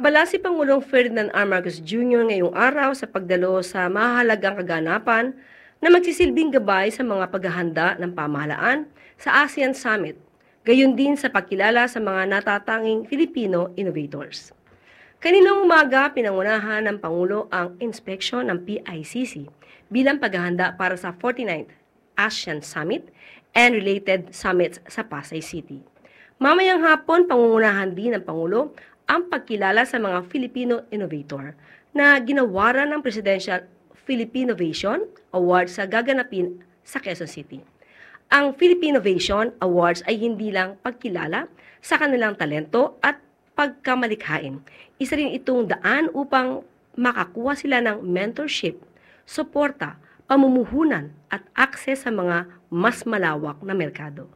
Nag-abala si Pangulong Ferdinand R. Marcos Jr. ngayong araw sa pagdalo sa mahalagang kaganapan na magsisilbing gabay sa mga paghahanda ng pamahalaan sa ASEAN Summit, gayon din sa pagkilala sa mga natatanging Filipino innovators. Kaninang umaga, pinangunahan ng Pangulo ang inspeksyon ng PICC bilang paghahanda para sa 49th ASEAN Summit and related summits sa Pasay City. Mamayang hapon, pangungunahan din ng Pangulo ang pagkilala sa mga Filipino innovator na ginawaran ng Presidential Philippinovation Award sa gaganapin sa Quezon City. Ang Philippinovation Awards ay hindi lang pagkilala sa kanilang talento at pagkamalikhain. Isa rin itong daan upang makakuha sila ng mentorship, suporta, pamumuhunan at akses sa mga mas malawak na merkado.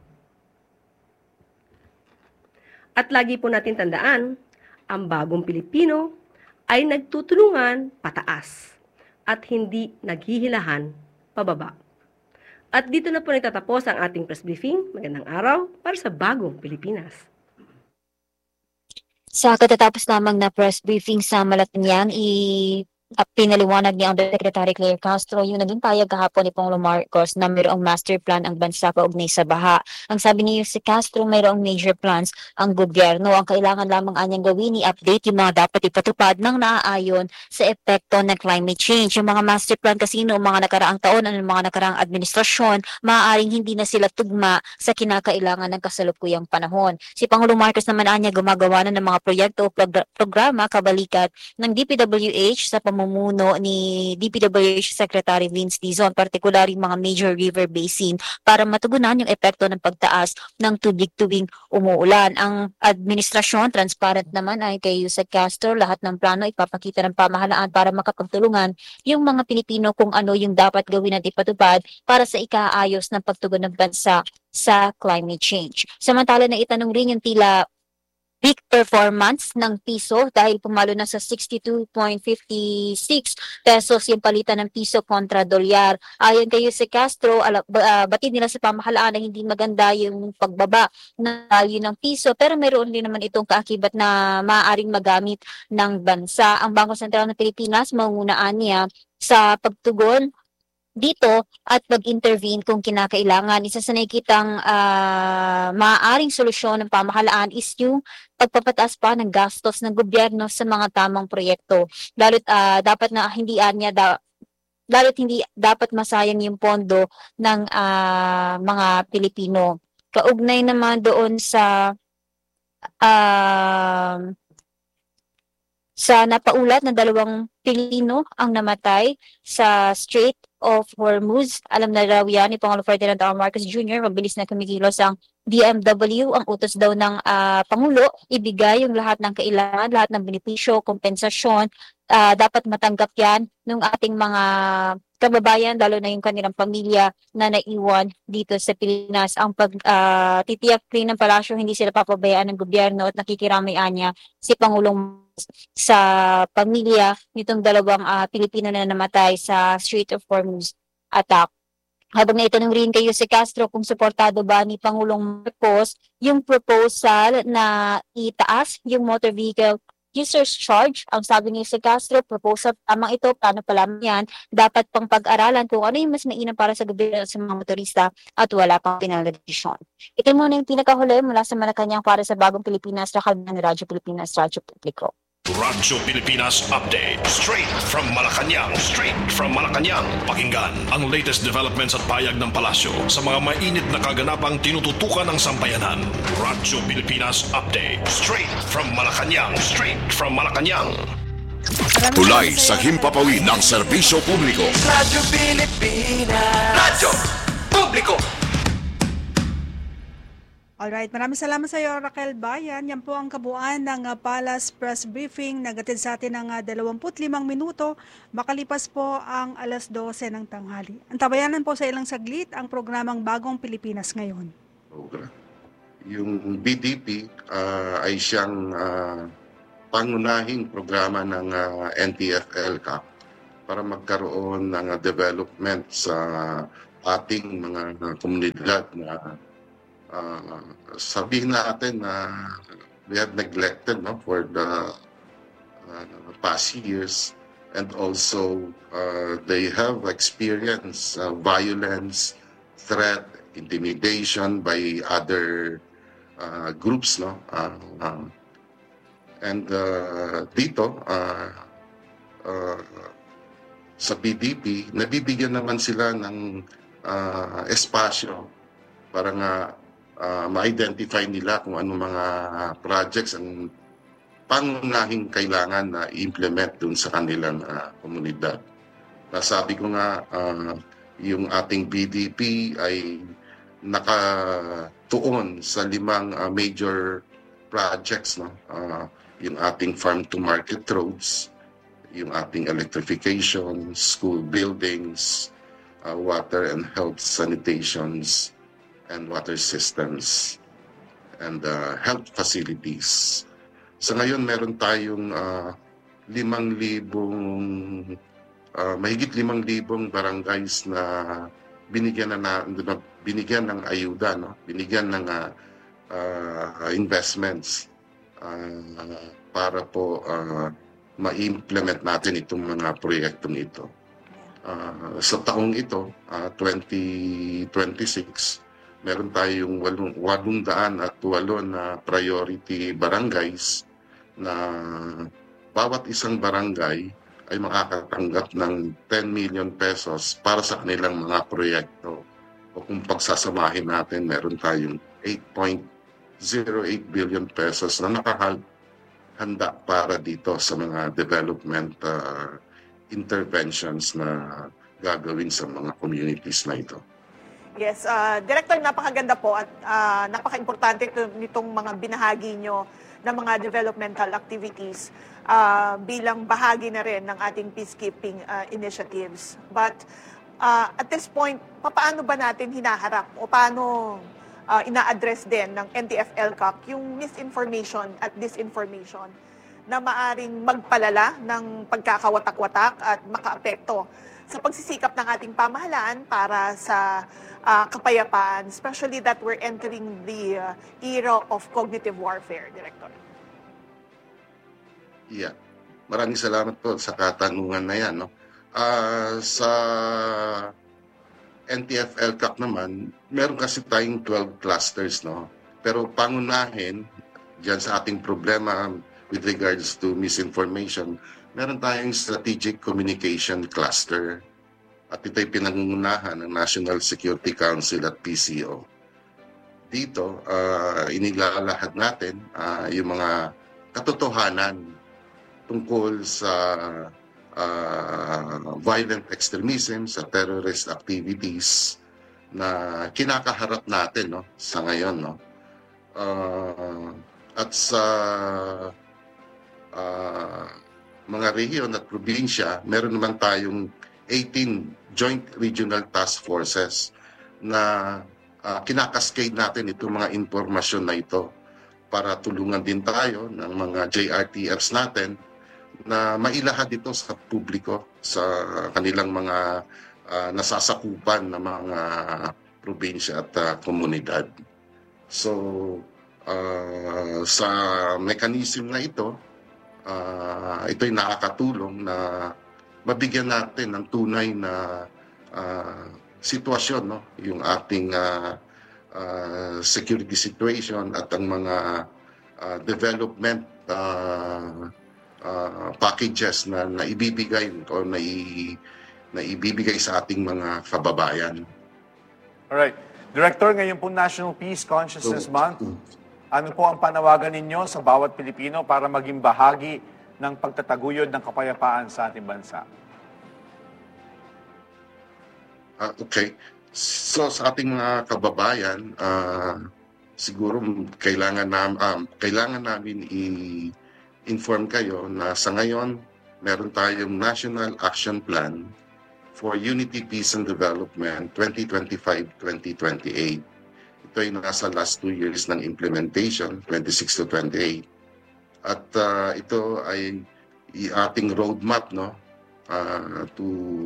At lagi po natin tandaan, ang bagong Pilipino ay nagtutulungan pataas at hindi naghihilahan pababa. At dito na po nagtatapos ang ating press briefing. Magandang araw para sa bagong Pilipinas. Sa katatapos lamang na press briefing sa Malacanang, pinaliwanag ni Undersecretary Claire Castro yung naging payag kahapon ni Pangulong Marcos na mayroong master plan ang bansa kaugnay sa baha. Ang sabi ni si Castro, mayroong major plans ang gobyerno. Ang kailangan lamang anyang gawin, i-update yung mga dapat ipatupad ng naaayon sa epekto ng climate change. Yung mga master plan kasi noong mga nakaraang taon, ang mga nakaraang administrasyon, maaaring hindi na sila tugma sa kinakailangan ng kasalukuyang panahon. Si Pangulong Marcos naman anya gumagawa na ng mga proyekto o programa kabalikat ng DPWH sa pamumuno ni DPWH Secretary Vince Dizon, particular yung mga major river basin para matugunan yung epekto ng pagtaas ng tubig tuwing umuulan. Ang administrasyon, transparent naman ay kay Yusek Castro, lahat ng plano ipapakita ng pamahalaan para makapagtulungan yung mga Pilipino kung ano yung dapat gawin at ipatupad para sa ikaayos ng pagtugon ng bansa sa climate change. Samantala na itanong rin yung tila peak performance ng piso dahil pumalo na sa 62.56 pesos yung palitan ng piso kontra dolyar. Ayon kay Jose Castro, batid nila sa pamahalaan na hindi maganda yung pagbaba ng value ng piso, pero mayroon din naman itong kaakibat na maaaring magamit ng bansa. Ang Bangko Sentral ng Pilipinas mangunaan niya sa pagtugon dito at mag-intervene kung kinakailangan. Isa sa nakikitang maaaring solusyon ng pamahalaan is yung pagpapataas pa ng gastos ng gobyerno sa mga tamang proyekto. Lalo't dapat na lalo't hindi dapat masayang yung pondo ng mga Pilipino. Kaugnay naman doon sa napaulat na 2 Pilipino ang namatay sa Strait of Hormuz. Alam na raw yan ni Pangulong Ferdinand R. Marcos Jr. Mabilis na kumikilos ang DMW. Ang utos daw ng Pangulo, ibigay yung lahat ng kailangan, lahat ng benepisyo, kompensasyon. Dapat matanggap yan ng ating mga kababayan, lalo na yung kanilang pamilya na naiwan dito sa Pilipinas. Ang titiyak rin ng palasyo, hindi sila papabayaan ng gobyerno at nakikirami-an niya si Pangulong sa pamilya nitong 2 Pilipino na namatay sa Strait of Hormuz attack. Habang naitanong rin kay Jose Castro kung suportado ba ni Pangulong Marcos yung proposal na itaas yung motor vehicle user's charge. Ang sabi ni Jose Castro, proposal tamang ito, plano pa lamang yan, dapat pang pag-aralan kung ano yung mas mainam para sa gobyerno sa mga motorista at wala pang final decision. Ito muna yung pinakahuli mula sa Malacanang para sa Bagong Pilipinas, Rakal ng Radyo Pilipinas, Radyo Publiko. Radyo Pilipinas Update. Straight from Malacanang. Pakinggan ang latest developments at payag ng palasyo sa mga mainit na kaganapang tinututukan ng sambayanan. Radyo Pilipinas Update. Straight from Malacanang. Tulay sa himpapawid ng serbisyo publiko. Radyo Pilipinas. Radyo Publiko. Alright, maraming salamat sa iyo, Raquel Bayan. Yan po ang kabuuan ng Palace Press Briefing. Nagatid sa atin ng 25 minuto. Makalipas po ang alas 12 ng tanghali. Antabayanan po sa ilang saglit ang programang Bagong Pilipinas ngayon. Yung BDP ay siyang pangunahing programa ng NTF-ELCAC para magkaroon ng development sa ating mga komunidad na sabihin natin na we have neglected for the past years, and also they have experienced violence, threat, intimidation by other groups, no? And dito sa PDP, nabibigyan naman sila ng espasyo para nga ma-identify nila kung ano mga projects ang pangunahing kailangan na i-implement dun sa kanilang komunidad. Sabi ko nga, yung ating PDP ay nakatuon sa 5 major projects, no? Yung ating farm-to-market roads, yung ating electrification, school buildings, water and health sanitations, and water systems, and health facilities. Sa ngayon, meron tayong 5,000, mahigit 5,000 barangays na binigyan ng ayuda, no? Binigyan ng investments para po ma-implement natin itong mga proyektong ito. Sa taong ito, 2026, meron tayong 808 na priority barangays na bawat isang barangay ay makakatanggap ng 10 million pesos para sa kanilang mga proyekto. O kung pagsasamahin natin, meron tayong 8.08 billion pesos na nakahanda para dito sa mga development interventions na gagawin sa mga communities na ito. Yes, Director, napakaganda po at napaka-importante nitong mga binahagi nyo ng mga developmental activities bilang bahagi na rin ng ating peacekeeping initiatives. But at this point, paano ba natin hinaharap o paano ina-address din ng NTF-ELCAC yung misinformation at disinformation na maaring magpalala ng pagkakawatak-watak at makaapekto sa pagsisikap ng ating pamahalaan para sa kapayapaan, especially that we're entering the era of cognitive warfare, Director. Yeah. Maraming salamat po sa katanungan na yan, no? Sa NTF-ELCAC naman, meron kasi tayong 12 clusters, no? Pero pangunahin diyan sa ating problema with regards to misinformation, meron tayong strategic communication cluster. At ito'y pinangungunahan ng National Security Council at PCO. Dito, inilalahad natin yung mga katotohanan tungkol sa violent extremism, sa terrorist activities na kinakaharap natin, no, sa ngayon, no. At sa mga rehiyon at probinsya, meron naman tayong 18 Joint Regional Task Forces na kinakascade natin itong mga impormasyon na ito para tulungan din tayo ng mga JRTFs natin na mailahad ito sa publiko, sa kanilang mga nasasakupan na mga probinsya at komunidad. So, sa mechanism na ito, ito'y nakakatulong na mabigyan natin ng tunay na sitwasyon, no? Yung ating security situation at ang mga development packages na naibibigay o naibibigay sa ating mga kababayan. Alright. Director, ngayon po National Peace Consciousness Month. Ano po ang panawagan ninyo sa bawat Pilipino para maging bahagi ng pagtataguyod ng kapayapaan sa ating bansa? Okay. So sa ating mga kababayan, siguro kailangan namin i-inform kayo na sa ngayon meron tayong National Action Plan for Unity, Peace and Development 2025-2028. Ito ay nasa last 2 years ng implementation, 26 to 28. At ito ay ating roadmap, no, to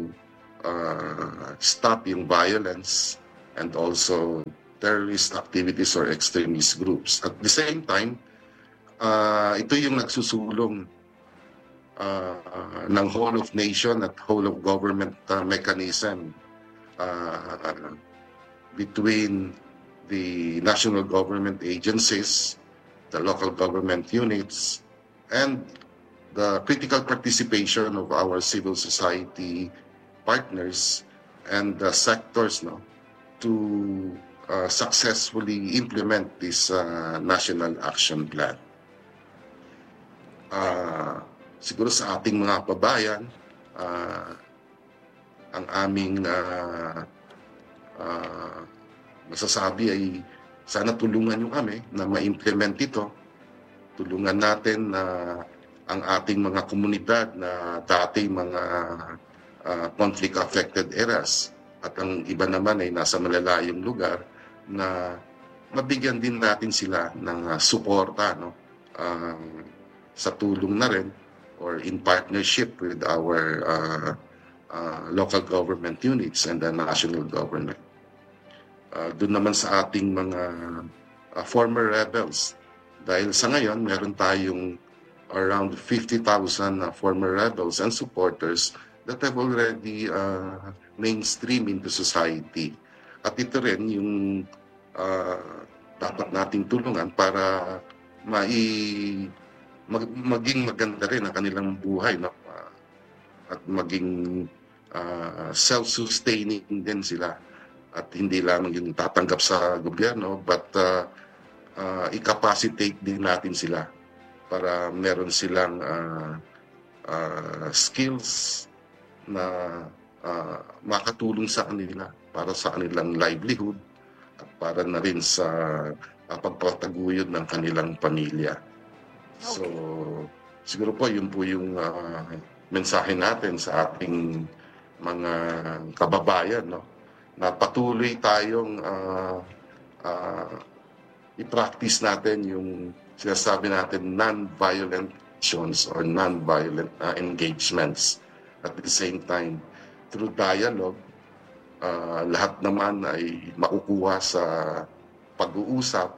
stop yung violence and also terrorist activities or extremist groups. At the same time, ito yung nagsusulong ng whole of nation at whole of government mechanism between the national government agencies, the local government units, and the critical participation of our civil society partners and sectors to successfully implement this national action plan. Siguro sa ating mga kababayan, ang aming masasabi ay sana tulungan nyo kami na ma-implement ito. Tulungan natin na ang ating mga komunidad na dati mga conflict-affected areas at ang iba naman ay nasa malalayong lugar na mabigyan din natin sila ng suporta sa tulong na rin or in partnership with our local government units and the national government. Doon naman sa ating mga former rebels, dahil sa ngayon meron tayong around 50,000 former rebels and supporters that have already mainstream into society. At ito rin yung dapat nating tulungan para maging maganda rin ang kanilang buhay, at maging self-sustaining din sila. At hindi lamang yung tatanggap sa gobyerno, but i-capacitate din natin sila para meron silang skills na makatulong sa kanila para sa kanilang livelihood at para na rin sa pagpataguyod ng kanilang pamilya. So, siguro po yun po yung mensahe natin sa ating mga kababayan, na patuloy tayong i-practice natin yung sinasabi natin non-violent actions or non-violent engagements. At the same time, through dialogue, lahat naman ay makukuha sa pag-uusap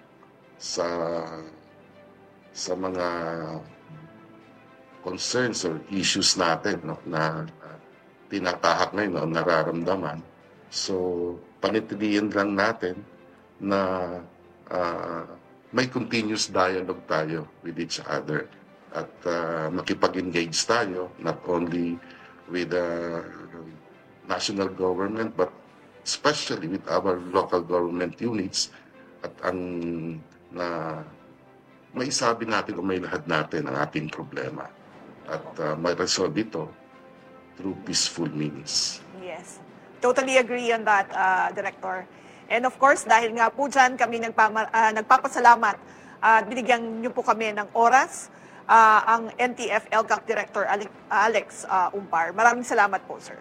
sa mga concerns or issues natin na tinatahak ngayon o nararamdaman. So, panitiliin lang natin na may continuous dialogue tayo with each other at makipag-engage tayo not only with the national government but especially with our local government units at maisabi natin o may lahat natin ang ating problema at may resolve ito through peaceful means. Yes. Totally agree on that, Director. And of course, dahil nga po dyan kami nagpapasalamat at binigyan niyo po kami ng oras ang NTF LCAC Director Alex Umpar. Maraming salamat po, sir.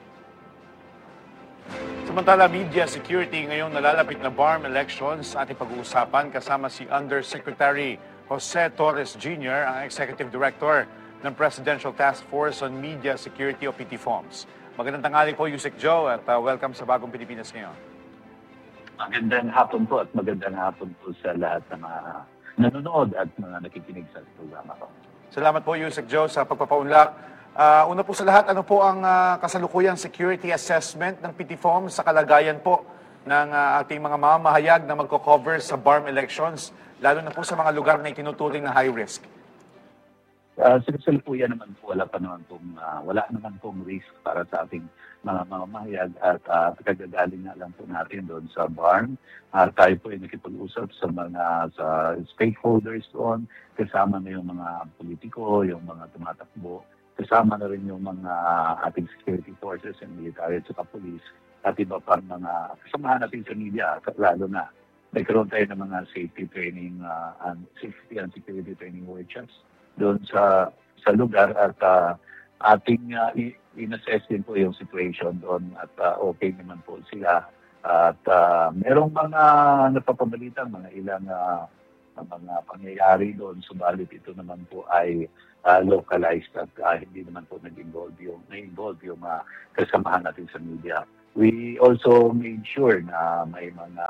Samantala, media security ngayong nalalapit na BARM elections, ating pag-uusapan kasama si Undersecretary Jose Torres Jr., ang Executive Director ng Presidential Task Force on Media Security o PTFOMS. Magandang tanghali po, Yusek Joe, at welcome sa Bagong Pilipinas ngayon. Magandang hapon po at magandang hapon po sa lahat ng mga nanonood at mga nakikinig sa programa ko. Salamat po, Yusek Joe, sa pagpapaunlak. Una po sa lahat, ano po ang kasalukuyang security assessment ng PTFOMS sa kalagayan po ng ating mga mamahayag na magko-cover sa BARM elections, lalo na po sa mga lugar na itinuturing na high risk? Sa kasalukuyan naman po, wala naman pong risk para sa ating mga mamahayag at kagagaling na lang po natin doon sa BARM. Tayo po ay nakipag-usap sa mga stakeholders doon, kasama na yung mga politiko, yung mga tumatakbo, kasama na rin yung mga ating security forces and military at saka police at iba pang mga kasamahan natin sa media, lalo na nagkaroon tayo ng mga safety training and safety and security training workshops doon sa lugar at ating in-assess din po yung situation doon at okay naman po sila at merong mga napapabalitang mga ilang mga pangyayari doon, subalit ito naman po ay localized at hindi naman po nag-involve yung kasamahan natin sa media. We also made sure na may mga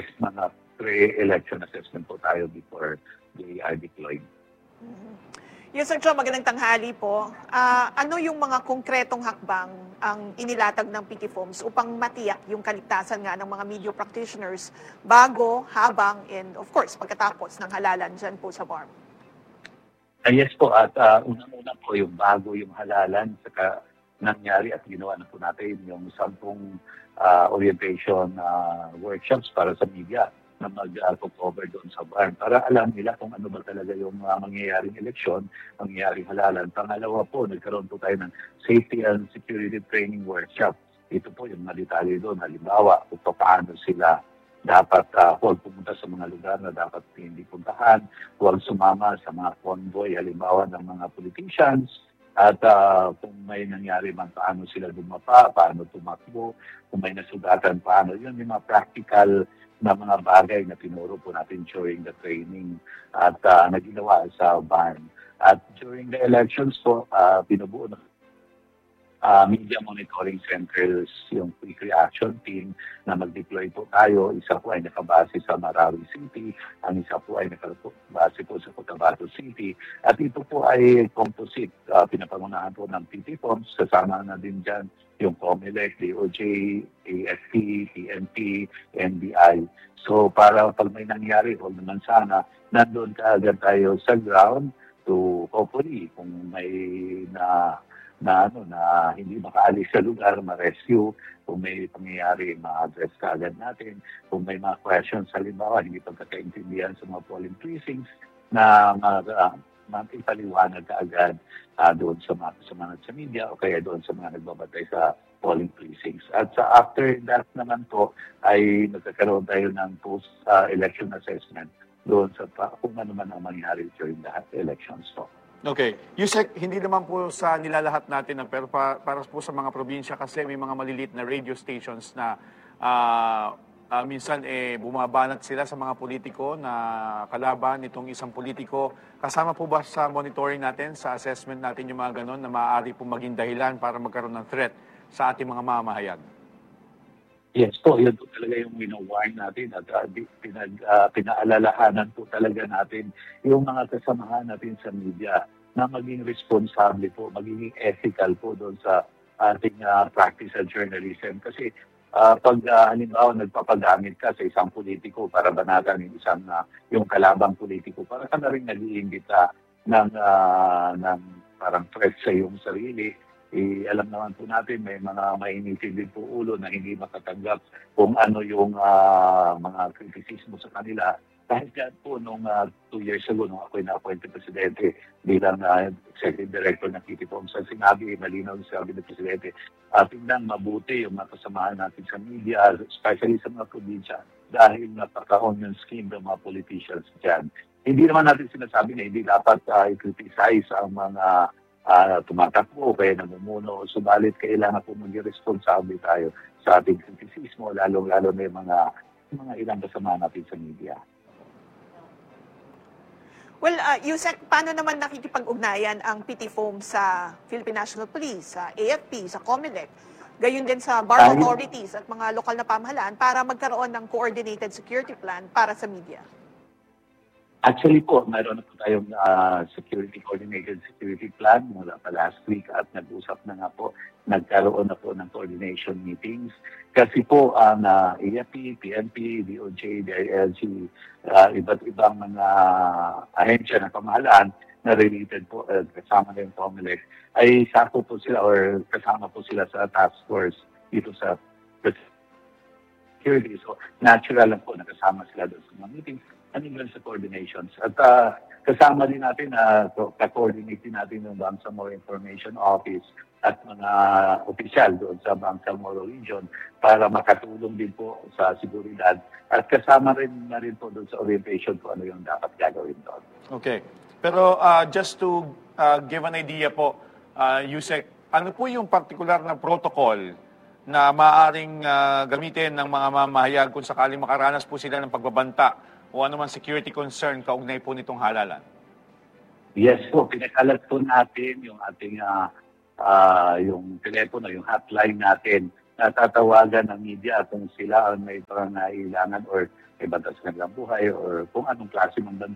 pre-election assessment po tayo before they are deployed. Yes, Sir Joe, magandang tanghali po. Ano yung mga konkretong hakbang ang inilatag ng PT Foams upang matiyak yung kaligtasan nga ng mga media practitioners bago, habang, and of course, pagkatapos ng halalan dyan po sa BARM? Yes po, at unang-una po yung bago yung halalan, saka nangyari at ginawa na po natin yung 10 orientation workshops para sa media na mag-cover doon sa BARM para alam nila kung ano ba talaga yung mangyayaring eleksyon, mangyayaring halalan. Pangalawa po, nagkaroon po tayo ng safety and security training workshop. Ito po yung malitalyo doon. Halimbawa, kung paano sila dapat huwag pumunta sa mga lugar na dapat hindi puntahan, huwag sumama sa mga convoy, halimbawa ng mga politicians, at kung may nangyari man, paano sila dumapa, paano tumakbo, kung may nasugatan, paano. Yun yung mga practical na mga bagay na tinuro po natin during the training at naginawa sa BARM. At during the elections po, binubuo na media monitoring centers, yung quick reaction team na mag-deploy po tayo. Isa po ay nakabase sa Marawi City, ang isa po ay nakabase po sa Cotabato City. At ito po ay composite, pinapangunahan po ng PT Foams, kasama na din dyan yung COMELEC, DOJ, AFP, PNP, NBI. So para pag may nangyari, huwag naman sana, nandun ka agad tayo sa ground to hopefully kung may na hindi makaalis sa lugar, ma-rescue, kung may pangyayari, ma-address ka agad natin, kung may mga questions, halimbawa, hindi pagkakaintindihan sa mga polling precincts, na ipaliwanag ka agad doon sa mga kasamahan sa media o kaya doon sa mga nagbabatay sa polling precincts. At after that naman po, ay nagkakaroon tayo ng post-election assessment doon sa kung ano man ang mangyari during the elections po. Okay. Yusek, hindi naman po sa nilalahat natin, pero para po sa mga probinsya kasi may mga maliliit na radio stations na minsan bumabanat sila sa mga politiko na kalaban itong isang politiko. Kasama po ba sa monitoring natin, sa assessment natin yung mga ganon na maaari po maging dahilan para magkaroon ng threat sa ating mga mamahayag? Yes po, yun po talaga yung wino-warn natin at pinaalalahanan po talaga natin yung mga kasamahan natin sa media na maging responsable po, magiging ethical po doon sa ating practice of journalism. Kasi pag halimbawa nagpapagamit ka sa isang politiko para banatan yung isang yung kalabang politiko, para ka na rin nag-iimbita ng parang threat sa iyong sarili. Alam naman po natin may mga mainitin din po ulo na hindi makatanggap kung ano yung mga kritisismo sa kanila. Kahit yan po nung 2 years ago, nung ako'y na-appointed presidente bilang executive director ng PT Foams, sinabi, malinaw sabi ng presidente, tingnan mabuti yung mga kasamahan natin sa media, especially sa mga probinsya, dahil napaka-onion scheme ng mga politicians dyan. Hindi naman natin sinasabi na hindi dapat i-criticize ang mga tumatakbo, kaya namumuno. Subalit, kailangan po maging responsable tayo sa ating kritisismo, lalong-lalo na yung mga ilang kasama natin sa media. Well, Yusek, paano naman nakikipag-ugnayan ang PT Foams sa Philippine National Police, sa AFP, sa COMELEC, gayon din sa bar authorities at mga lokal na pamahalaan para magkaroon ng coordinated security plan para sa media? Actually po, mayroon na po tayong coordinated security plan mula pa last week at nag-usap na nga po, nagkaroon na po ng coordination meetings. Kasi po ang AFP, PNP, DOJ, DILG, iba't ibang mga ahensya ng pamahalaan na related po, kasama na yung COMELEC, ay sako po sila or kasama po sila sa task force dito sa security. So natural lang po nakasama sila doon sa mga meetings and even sa coordinations. At kasama din natin na ka-coordinate din natin yung Bangsamoro Information Office at mga opisyal doon sa Bangsamoro Region para makatulong din po sa seguridad at kasama rin na rin po doon sa orientation po ano yung dapat gagawin doon. Okay. Pero just to give an idea po, Yusek, ano po yung particular na protocol na maaaring gamitin ng mga mamahayag kung sakaling makaranas po sila ng pagbabanta o anuman security concern kaugnay po nitong halalan? Yes po, pinakalat po natin yung ating yung telepono, yung hotline natin na tatawagan ng media kung sila ang may pangangailangan or may banta sa kanilang buhay or kung anong klase ng banta.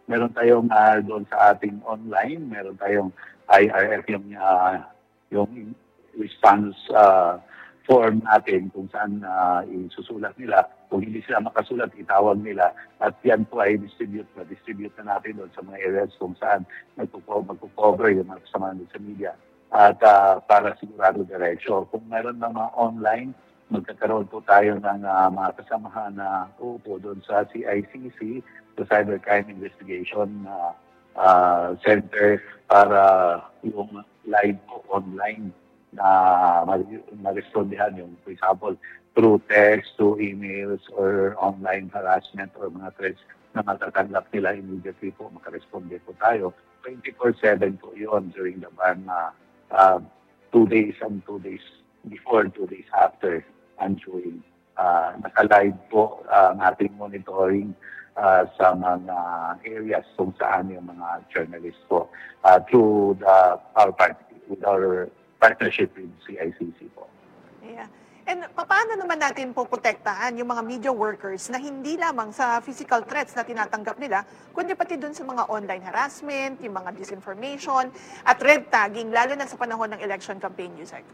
Meron tayong doon sa ating online, meron tayong IRF yung response form natin kung saan isusulat nila. Kung hindi sila makasulat, itawag nila. At yan po ay distribute na natin doon sa mga areas kung saan magpo-cover yung mga kasama sa media. At para sigurado diretso. Kung meron ng mga online, magkakaroon po tayo ng mga kasamahan na uupo doon sa CICC, the Cybercrime Investigation Center, para yung live po online na marespondihan yung, for example, through text, through emails, or online harassment or mga threats na matatanggap nila immediately po, makaresponde po tayo. 24/7 po yun during the ban 2 days and 2 days before, 2 days after, and during. Naka-live po ang ating monitoring sa mga areas kung saan yung mga journalists po through our partnership with CICC po. Yeah. And paano naman natin po protektahan yung mga media workers na hindi lamang sa physical threats na tinatanggap nila, kundi pati dun sa mga online harassment, yung mga disinformation, at red tagging, lalo na sa panahon ng election campaign, Yusek?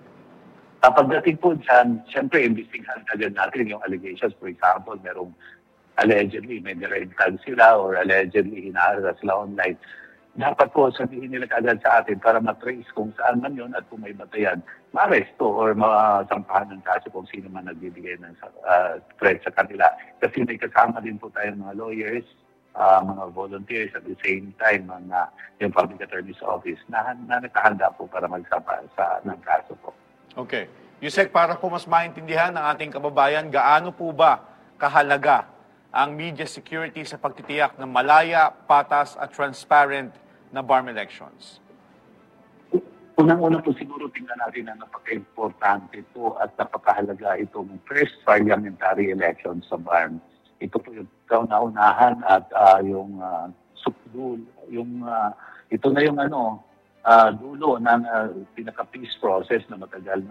Pagdating po dyan, siyempre, imbestigahan agad natin yung allegations. For example, merong allegedly may red tag sila or allegedly hinaharas sila online. Dapat po sabihin nila agad sa atin para matrace kung saan man yun at kung may batayan, ma-arresto or masampahan ng kaso kung sino man nagbibigay ng threat sa kanila. Kasi may kasama din po tayong mga lawyers, mga volunteers at the same time yung Public Attorney's Office na nakahanda po para magsampa ng kaso po. Okay. Yusek, para po mas maintindihan ng ating kababayan, gaano po ba kahalaga ang media security sa pagtitiyak ng malaya, patas at transparent na BARM elections? Unang-una po siguro tingnan natin na napaka-importante po at napakahalaga itong first parliamentary election sa BARM. Ito po yung kauna-unahan at yung sukdul, ito na yung dulo ng pinaka-peace process na matagal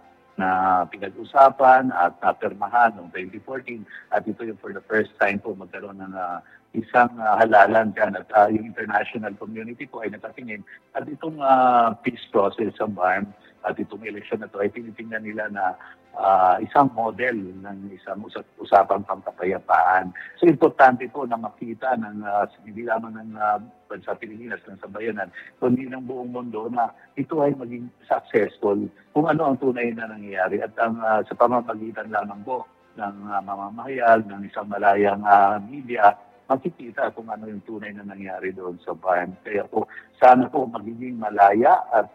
na pinag-usapan at napirmahan noong 2014. At ito yung for the first time po magkaroon ng isang halalan dyan at yung international community po ay nakatingin. At itong peace process sa BARM at itong election na ito ay tinitingnan nila na isang model ng isang usapang pangkapayapaan. So importante po na makita ng hindi lamang ng bansa Pilipinas, ng sambayanan, kundi ng buong mundo na ito ay maging successful kung ano ang tunay na nangyayari. At sa pamamagitan lamang po ng mamamahayag, ng isang malayang media, makikita kung ano yung tunay na nangyari doon sa BARM. Kaya po, sana po magiging malaya at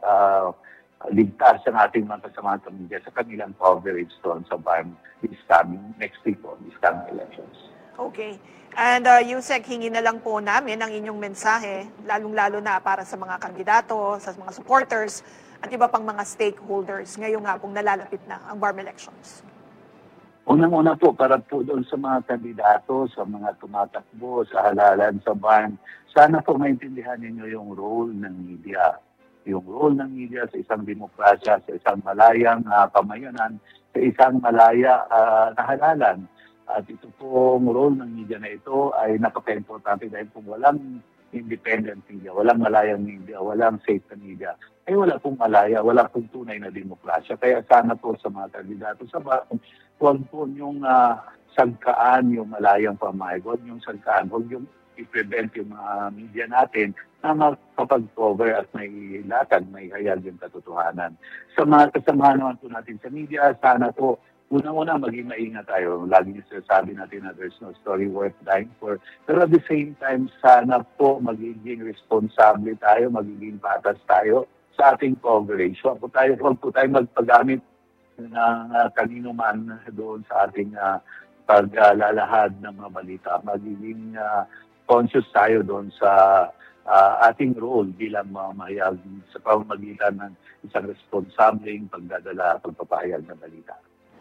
ligtas ang ating mga kasama ng media sa kanilang coverage doon sa BARM next week po, this coming elections. Okay. And Yusek, hingi na lang po namin ang inyong mensahe, lalong-lalo na para sa mga kandidato, sa mga supporters, at iba pang mga stakeholders ngayong nga pong nalalapit na ang BARM elections. Unang-una po, para po doon sa mga kandidato, sa mga tumatakbo, sa halalan sa BARM, sana po maintindihan ninyo yung role ng media. Yung role ng media sa isang demokrasya, sa isang malayang pamayanan, sa isang malaya na halalan. At ito pong role ng media na ito ay napaka-importante dahil kung walang independent media, walang malayang media, walang safe na media, ay wala pong malaya, wala pong tunay na demokrasya. Kaya sana po sa mga kandidato sa BARM, huwag po yung sagkaan yung malayang pamahay, huwag yung sagkaan, huwag yung i-prevent yung mga media natin na makapag-cover at may latag, may hayag yung katotohanan. Sa mga kasamahan naman po natin sa media, sana po, unang-una maging maingat tayo. Lagi yung sinasabi natin na there's no story worth dying for. Pero at the same time, sana po magiging responsable tayo, magiging patas tayo sa ating coverage. Huwag po tayo magpagamit ng kanino man doon sa ating paglalahad ng mga balita. Magiging conscious tayo doon sa ating role bilang mamahayag sa pamamagitan ng isang responsableng pagpapahayag ng balita.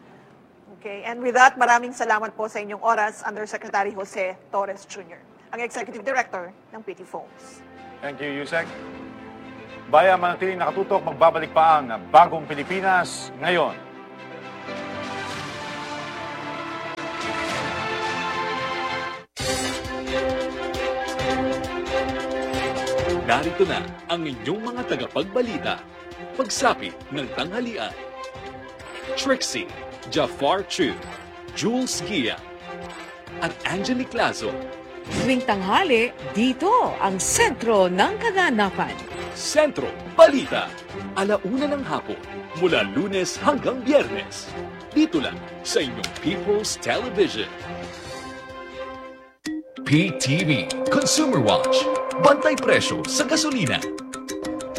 Okay, and with that, maraming salamat po sa inyong oras, Undersecretary Jose Torres Jr., ang Executive Director ng PT Phones. Thank you, Yusek. Bayan, manatiling nakatutok, magbabalik pa ang Bagong Pilipinas ngayon. Narito na ang inyong mga tagapagbalita. Pagsapit ng tanghalian. Trixie, Jafar Chu, Jules Gia, at Angelique Lazo. Tuwing tanghali, dito ang sentro ng kaganapan. Sentro Balita. 1:00 ng hapon, mula Lunes hanggang Biyernes. Dito lang sa inyong People's Television. PTV Consumer Watch. Bantay presyo sa gasolina.